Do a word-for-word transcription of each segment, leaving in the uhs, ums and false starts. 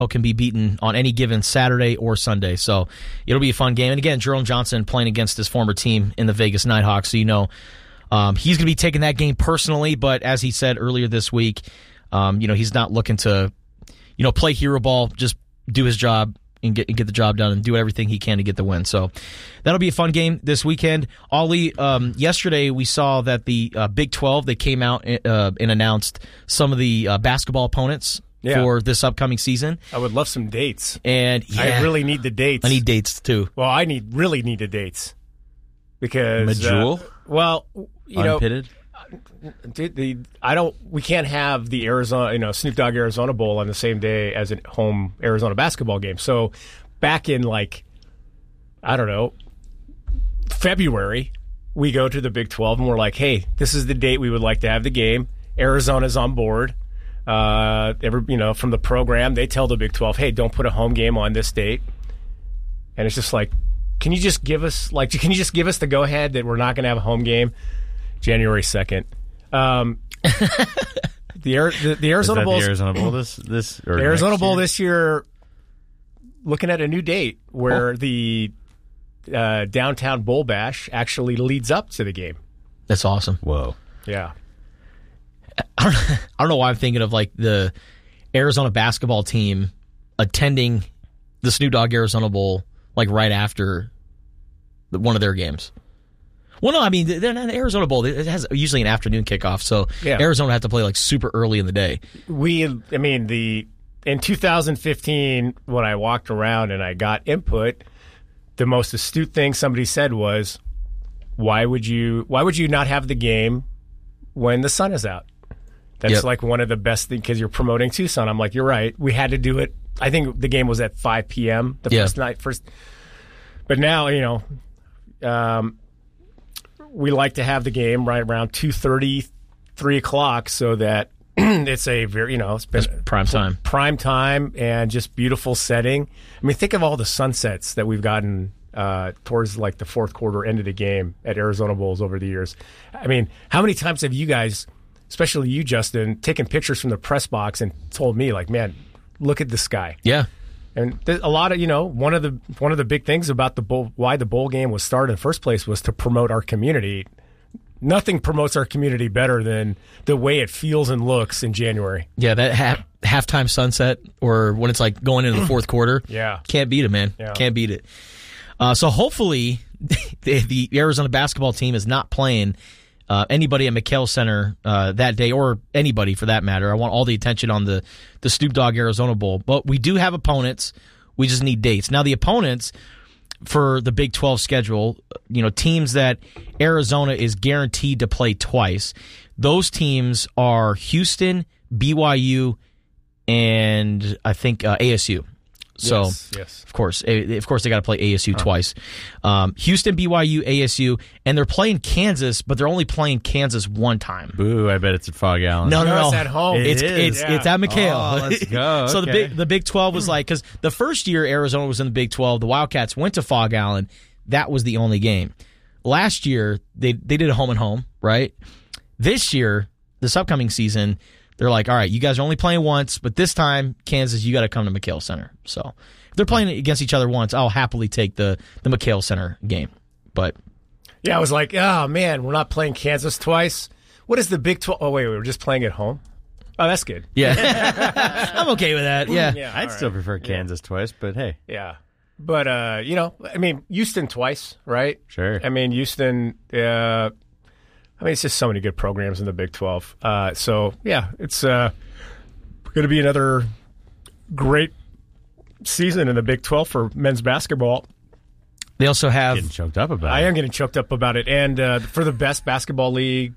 can be beaten on any given Saturday or Sunday. So it'll be a fun game. And again, Jerome Johnson playing against his former team in the Vegas Nighthawks. So you know um, he's going to be taking that game personally. But as he said earlier this week, um, you know he's not looking to you know play hero ball. Just do his job and get and get the job done and do everything he can to get the win. So that'll be a fun game this weekend. Ollie, um, yesterday we saw that the uh, Big twelve, they came out uh, and announced some of the uh, basketball opponents yeah. for this upcoming season. I would love some dates. And yeah, I really need the dates. I need dates too. Well, I need really need the dates because Majul? Uh, well, you Unpitted? know, the, the I don't. We can't have the Arizona, you know, Snoop Dogg Arizona Bowl on the same day as a home Arizona basketball game. So back in like I don't know February, we go to the Big twelve and we're like, hey, this is the date we would like to have the game. Arizona's on board. Uh, every, you know, from the program, they tell the Big twelve, hey, don't put a home game on this date. And it's just like, can you just give us like, can you just give us the go ahead that we're not going to have a home game January second? Um, the, the the Arizona Bowl, the Arizona Bowl this this or the Arizona Bowl year? this year, looking at a new date where oh. the uh, downtown Bowl Bash actually leads up to the game. That's awesome. Whoa. Yeah. I don't, I don't know why I'm thinking of like the Arizona basketball team attending the Snoop Dogg Arizona Bowl like right after the, one of their games. Well, no, I mean, they're not the Arizona Bowl. It has usually an afternoon kickoff, so yeah. Arizona have to play like super early in the day. We, I mean, the in two thousand fifteen when I walked around and I got input, the most astute thing somebody said was, "Why would you? Why would you not have the game when the sun is out?" That's yep. like one of the best things because you're promoting Tucson. I'm like, you're right. We had to do it. I think the game was at five p.m. the yeah. first night. First, but now you know, um, we like to have the game right around two thirty, three o'clock, so that it's a very you know it's been it's prime time, prime time, and just beautiful setting. I mean, think of all the sunsets that we've gotten uh, towards like the fourth quarter end of the game at Arizona Bowls over the years. I mean, how many times have you guys? Especially you, Justin, taking pictures from the press box and told me, like, man, look at the sky. Yeah. And th- a lot of, you know, one of the one of the big things about the bowl, why the bowl game was started in the first place was to promote our community. Nothing promotes our community better than the way it feels and looks in January. Yeah, that half, halftime sunset or when it's like going into the fourth quarter. Yeah. Can't beat it, man. Yeah. Can't beat it. Uh, so hopefully the, the Arizona basketball team is not playing Uh, anybody at McHale Center uh, that day, or anybody for that matter. I want all the attention on the, the Snoop Dogg Arizona Bowl. But we do have opponents. We just need dates. Now, the opponents for the Big twelve schedule, you know, teams that Arizona is guaranteed to play twice, those teams are Houston, B Y U, and I think uh, A S U. So, yes, yes. of course, of course, they got to play A S U huh. twice. Um, Houston, B Y U, A S U, and they're playing Kansas, but they're only playing Kansas one time. Boo! I bet it's at Fog Allen. No, no, no. It's at home. It it's is. it's yeah. it's at McHale. Oh, let's go. So okay. the big the Big twelve was like because the first year Arizona was in the Big twelve, the Wildcats went to Fog Allen. That was the only game. Last year they they did a home and home, right? This year, this upcoming season, they're like, all right, you guys are only playing once, but this time, Kansas, you got to come to McHale Center. So if they're playing against each other once, I'll happily take the, the McHale Center game. But yeah, I was like, oh, man, we're not playing Kansas twice. What is the Big twelve? Oh, wait, we were just playing at home? Oh, that's good. Yeah. I'm okay with that. Yeah. yeah I'd right. still prefer Kansas yeah. twice, but hey. Yeah. But, uh, you know, I mean, Houston twice, right? Sure. I mean, Houston, uh, I mean, it's just so many good programs in the Big twelve. Uh, so, yeah, it's uh, going to be another great season in the Big twelve for men's basketball. They also have... Getting choked up about I it. am getting choked up about it. And uh, for the best basketball league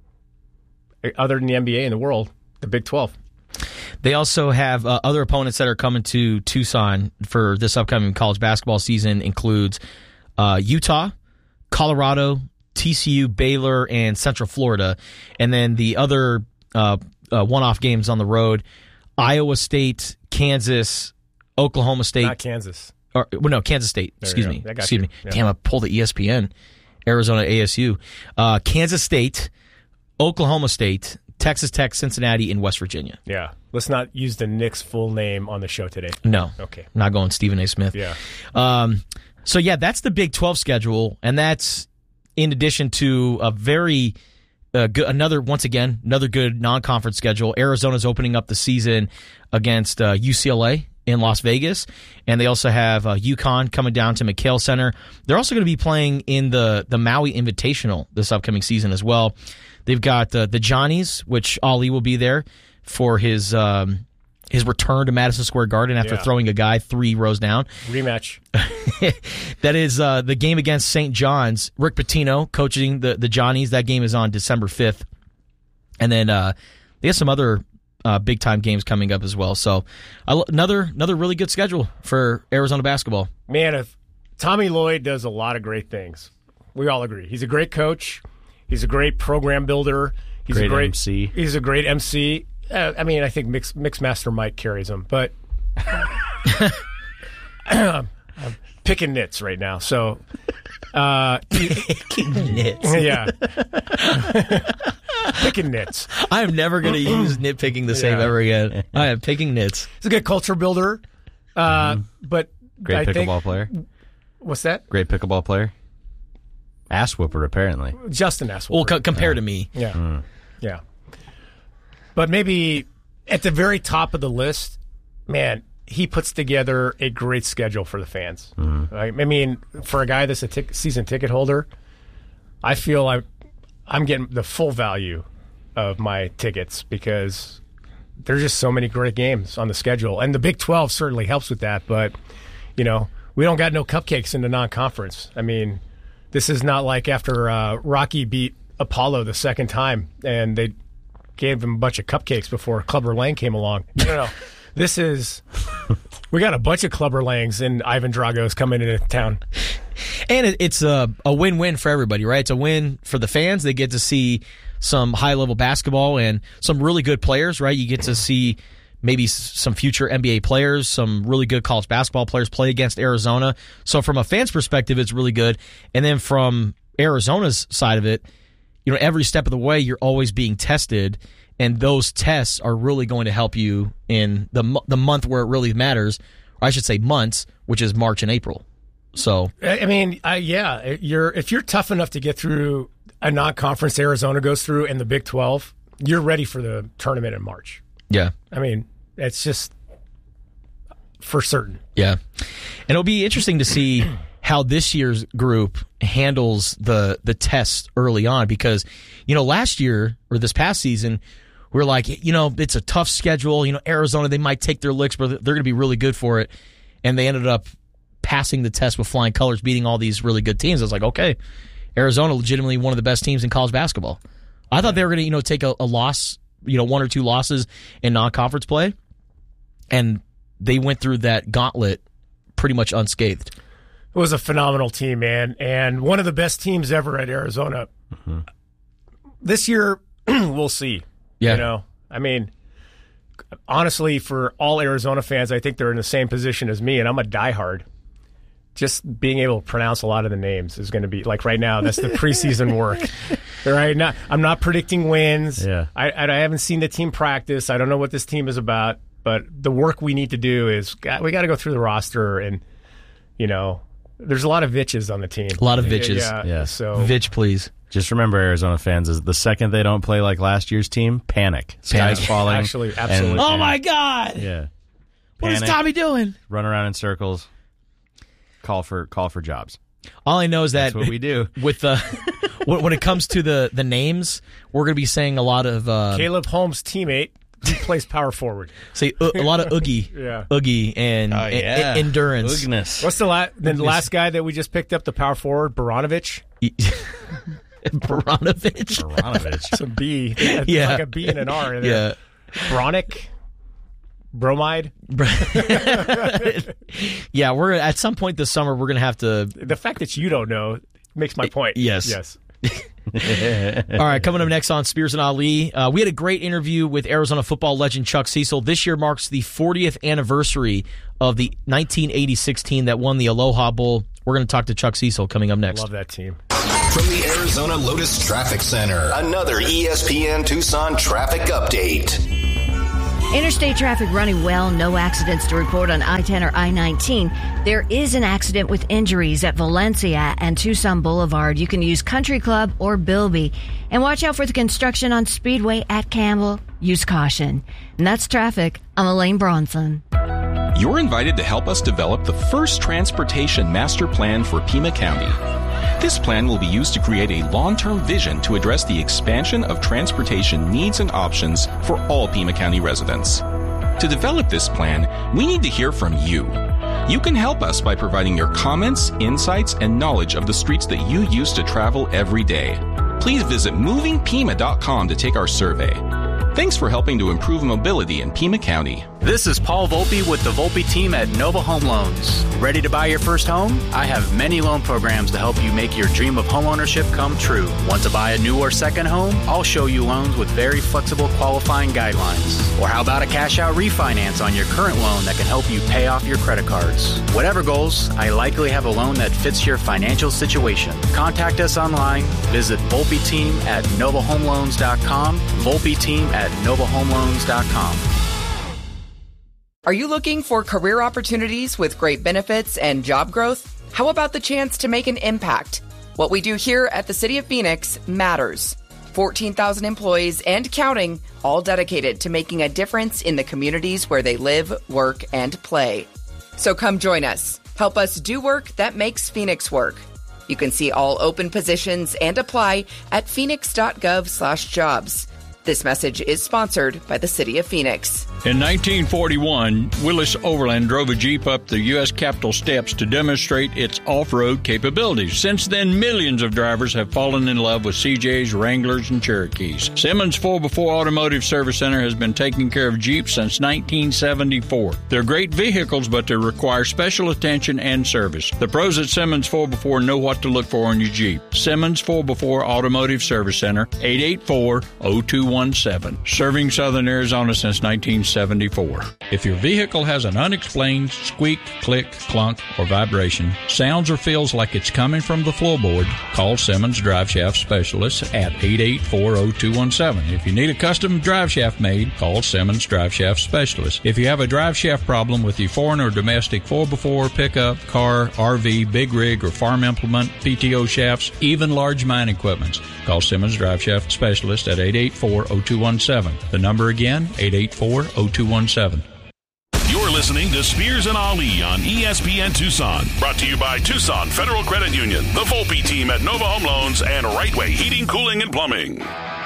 other than the N B A in the world, the Big twelve. They also have uh, other opponents that are coming to Tucson for this upcoming college basketball season includes uh, Utah, Colorado, T C U, Baylor, and Central Florida. And then the other uh, uh, one-off games on the road, Iowa State, Kansas, Oklahoma State. Not Kansas. Or, well, no, Kansas State. There Excuse you me. go. I got Excuse you. me. Yeah. Damn, I pulled the E S P N. Arizona, A S U. Uh, Kansas State, Oklahoma State, Texas Tech, Cincinnati, and West Virginia. Yeah. Let's not use the Knicks' full name on the show today. No. Okay. Not going Stephen A. Smith. Yeah. Um, so, yeah, that's the Big twelve schedule, and that's in addition to a very uh, good, another, once again, another good non-conference schedule. Arizona's opening up the season against uh, U C L A in Las Vegas, and they also have uh, UConn coming down to McHale Center. They're also going to be playing in the, the Maui Invitational this upcoming season as well. They've got uh, the Johnnies, which Ali will be there for his um, his return to Madison Square Garden after Yeah. throwing a guy three rows down. Rematch. That is uh, the game against Saint John's. Rick Pitino coaching the, the Johnnies. That game is on December fifth. And then uh, they have some other uh, big-time games coming up as well. So uh, another another really good schedule for Arizona basketball. Man, if Tommy Lloyd does a lot of great things. We all agree. He's a great coach. He's a great program builder. He's Great a great M C. He's a great M C. Uh, I mean, I think Mix Mixmaster Mike carries him, but I'm picking nits right now. So, uh, Nits. yeah, picking nits. I am never going to use nitpicking the same Yeah. ever again. I am picking nits. He's a good culture builder, uh, but Great I pickleball think, player. what's that? Great pickleball player. Ass whooper, apparently. Justin Aswell. Well, co- compared to me. Yeah. Yeah. But maybe at the very top of the list, man, he puts together a great schedule for the fans. Right? I mean, for a guy that's a tic- season ticket holder, I feel like I'm getting the full value of my tickets because there's just so many great games on the schedule. And the Big twelve certainly helps with that. But, you know, we don't got no cupcakes in the non-conference. I mean, this is not like after uh, Rocky beat Apollo the second time and they gave him a bunch of cupcakes before Clubber Lang came along. No, no, no. This is we got a bunch of Clubber Langs and Ivan Dragos coming into town. And it, it's a, a win-win for everybody, right? It's a win for the fans. They get to see some high-level basketball and some really good players, right? You get to see maybe s- some future N B A players, some really good college basketball players play against Arizona. So from a fan's perspective, it's really good. And then from Arizona's side of it, you know, every step of the way, you're always being tested, and those tests are really going to help you in the mo- the month where it really matters, or I should say months, which is March and April. So I I mean, I, yeah, you're if you're tough enough to get through a non-conference Arizona goes through in the Big twelve, you're ready for the tournament in March. yeah. I mean, it's just for certain. Yeah. And it'll be interesting to see how this year's group handles the the tests early on because, you know, last year or this past season, we're like, you know, it's a tough schedule. You know, Arizona, they might take their licks, but they're going to be really good for it. And they ended up passing the test with flying colors, beating all these really good teams. I was like, okay, Arizona legitimately one of the best teams in college basketball. I thought they were going to, you know, take a, a loss, you know, one or two losses in non-conference play. And they went through that gauntlet pretty much unscathed. It was a phenomenal team, man, and one of the best teams ever at Arizona. Mm-hmm. This year, we'll see. Yeah. You know, I mean, honestly, for all Arizona fans, I think they're in the same position as me, and I'm a diehard. Just being able to pronounce a lot of the names is going to be like right now. That's the preseason work. Right now, I'm not predicting wins. Yeah. I, I I haven't seen the team practice. I don't know what this team is about. But the work we need to do is we got to go through the roster, and you know, there's a lot of Vitches on the team. A lot of Vitches. Yeah. Yeah. So Vitch, please. Just remember, Arizona fans, is the second they don't play like last year's team, panic. Sky's falling. Actually, absolutely. and- Oh, and- my God. Yeah. What is Panic, Tommy doing? Run around in circles. Call for call for jobs. All I know is that That's what we do. with the when when it comes to the, the names, we're going to be saying a lot of uh, Caleb Holmes' teammate, he plays power forward. say uh, a lot of oogie, Yeah. oogie, and Oh, e- yeah. e- endurance. Goodness. What's the, la- the last guy that we just picked up, the power forward, Baranovich? Baranovich. Aronovich. It's a B. It's Yeah. like a B and an R in Yeah. there. Bronick? Bromide? Yeah, we're at some point this summer we're going to have to. The fact that you don't know makes my point. Yes. Yes. All right, coming up next on Spears and Ali, uh, we had a great interview with Arizona football legend Chuck Cecil. This year marks the fortieth anniversary of the nineteen eighty-six team that won the Aloha Bowl. We're going to talk to Chuck Cecil coming up next. Love that team. From the Arizona Arizona Lotus Traffic Center. Another E S P N Tucson traffic update. Interstate traffic running well. No accidents to report on I ten or I nineteen. There is an accident with injuries at Valencia and Tucson Boulevard. You can use Country Club or Bilby. And watch out for the construction on Speedway at Campbell. Use caution. And that's traffic. I'm Elaine Bronson. You're invited to help us develop the first transportation master plan for Pima County. This plan will be used to create a long-term vision to address the expansion of transportation needs and options for all Pima County residents. To develop this plan, we need to hear from you. You can help us by providing your comments, insights, and knowledge of the streets that you use to travel every day. Please visit moving pima dot com to take our survey. Thanks for helping to improve mobility in Pima County. This is Paul Volpe with the Volpe team at Nova Home Loans. Ready to buy your first home? I have many loan programs to help you make your dream of homeownership come true. Want to buy a new or second home? I'll show you loans with very flexible qualifying guidelines. Or how about a cash out refinance on your current loan that can help you pay off your credit cards? Whatever goals, I likely have a loan that fits your financial situation. Contact us online. Visit Volpe team at nova home loans dot com. Volpe team at nova home loans dot com. Are you looking for career opportunities with great benefits and job growth? How about the chance to make an impact? What we do here at the City of Phoenix matters. fourteen thousand employees and counting, all dedicated to making a difference in the communities where they live, work, and play. So come join us. Help us do work that makes Phoenix work. You can see all open positions and apply at phoenix dot gov slash jobs. This message is sponsored by the City of Phoenix. In nineteen forty-one, Willis Overland drove a Jeep up the U S Capitol steps to demonstrate its off-road capabilities. Since then, millions of drivers have fallen in love with C Js, Wranglers, and Cherokees. Simmons four by four Automotive Service Center has been taking care of Jeeps since nineteen seventy-four. They're great vehicles, but they require special attention and service. The pros at Simmons four by four know what to look for in your Jeep. Simmons four by four Automotive Service Center, eight eight four, oh two one seven. Serving Southern Arizona since nineteen seventy-four. If your vehicle has an unexplained squeak, click, clunk, or vibration, sounds or feels like it's coming from the floorboard, call Simmons Drive Shaft Specialists at eight eight four, oh two one seven. If you need a custom drive shaft made, call Simmons Drive Shaft Specialists. If you have a drive shaft problem with your foreign or domestic four by four, pickup, car, R V, big rig, or farm implement, P T O shafts, even large mine equipments, call Simmons Drive Shaft Specialist at eight eight four, oh two one seven. The number again, eight eight four, oh two one seven. You're listening to Spears and Ali on E S P N Tucson. Brought to you by Tucson Federal Credit Union, the Volpe team at Nova Home Loans, and Rightway Heating, Cooling, and Plumbing.